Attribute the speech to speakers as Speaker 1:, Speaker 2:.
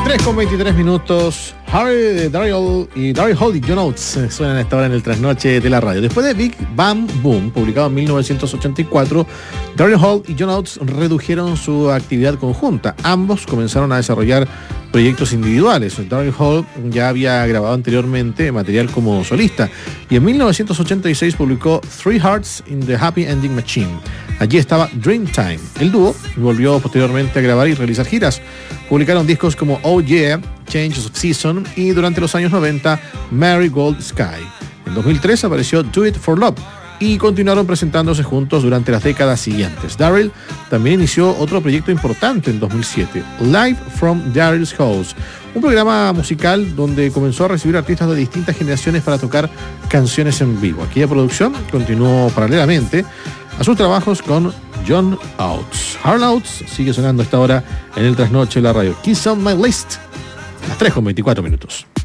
Speaker 1: 3:23. Daryl Hall y John Oates suenan a esta hora en el trasnoche de la radio. Después de Big Bang Boom, publicado en 1984, Daryl Hall y John Oates redujeron su actividad conjunta. Ambos comenzaron a desarrollar proyectos individuales. Daryl Hall ya había grabado anteriormente material como solista y en 1986 publicó Three Hearts in the Happy Ending Machine. Allí estaba Dreamtime. El dúo volvió posteriormente a grabar y realizar giras. Publicaron discos como Oh Yeah, Changes of Season y durante los años 90 Marigold Sky. En 2003 apareció Do It for Love y continuaron presentándose juntos durante las décadas siguientes. Daryl también inició otro proyecto importante en 2007, Live from Daryl's House, un programa musical donde comenzó a recibir artistas de distintas generaciones para tocar canciones en vivo. Aquella producción continuó paralelamente a sus trabajos con John Oates. Hard Oates sigue sonando a esta hora en el trasnoche de la radio. Kiss on My List, a las 3:24.